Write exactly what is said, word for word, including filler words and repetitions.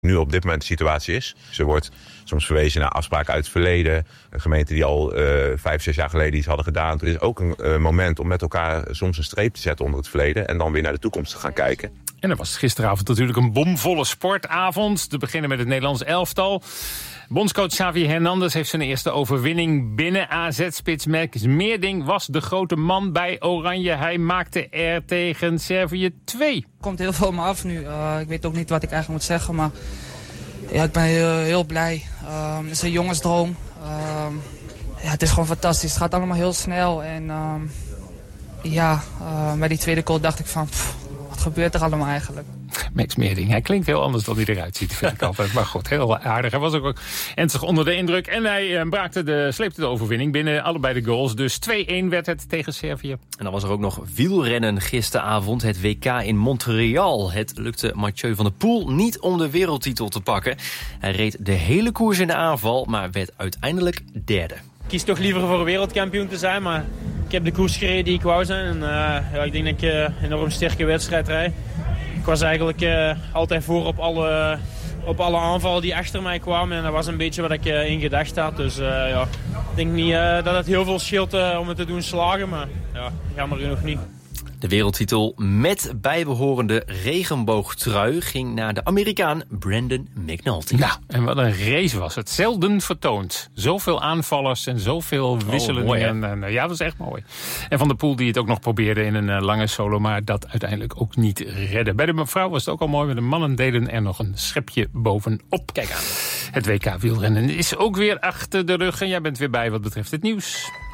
nu op dit moment de situatie is. Ze wordt soms verwezen naar afspraken uit het verleden. Een gemeente die al uh, vijf, zes jaar geleden iets hadden gedaan. Het is ook een uh, moment om met elkaar soms een streep te zetten onder het verleden. En dan weer naar de toekomst te gaan kijken. En er was gisteravond natuurlijk een bomvolle sportavond. Te beginnen met het Nederlands elftal. Bondscoach Xavi Hernandez heeft zijn eerste overwinning binnen. A Z-spits Marcus Meerding was de grote man bij Oranje. Hij maakte er tegen Servië twee. Er komt heel veel op me af nu. Uh, ik weet ook niet wat ik eigenlijk moet zeggen, maar ja, ik ben heel, heel blij. Uh, het is een jongensdroom. Uh, ja, het is gewoon fantastisch. Het gaat allemaal heel snel. En uh, ja, uh, bij die tweede goal dacht ik van, pff, wat gebeurt er allemaal eigenlijk? Max Meerding, hij klinkt heel anders dan hij eruit ziet, vind ik altijd. Maar goed, heel aardig. Hij was ook ernstig onder de indruk. En hij uh, braakte de, sleepte de overwinning binnen allebei de goals. Dus twee-een werd het tegen Servië. En dan was er ook nog wielrennen gisteravond. Het W K in Montreal. Het lukte Mathieu van der Poel niet om de wereldtitel te pakken. Hij reed de hele koers in de aanval, maar werd uiteindelijk derde. Ik kies toch liever voor wereldkampioen te zijn, maar ik heb de koers gereden die ik wou zijn. En uh, ja, ik denk dat ik uh, een enorm sterke wedstrijd rijd. Ik was eigenlijk uh, altijd voor op alle, op alle aanvallen die achter mij kwamen. En dat was een beetje wat ik uh, in gedacht had. Dus uh, ja, ik denk niet uh, dat het heel veel scheelt uh, om het te doen slagen. Maar ja, jammer genoeg niet. De wereldtitel met bijbehorende regenboogtrui ging naar de Amerikaan Brandon McNulty. Nou, en wat een race was het. Zelden vertoond. Zoveel aanvallers en zoveel wisselingen. Oh, mooi, en, en, ja, dat was echt mooi. En Van der Poel die het ook nog probeerde in een uh, lange solo, maar dat uiteindelijk ook niet redde. Bij de mevrouw was het ook al mooi, maar de mannen deden er nog een schepje bovenop. Kijk aan. Het W K wielrennen is ook weer achter de rug en jij bent weer bij wat betreft het nieuws.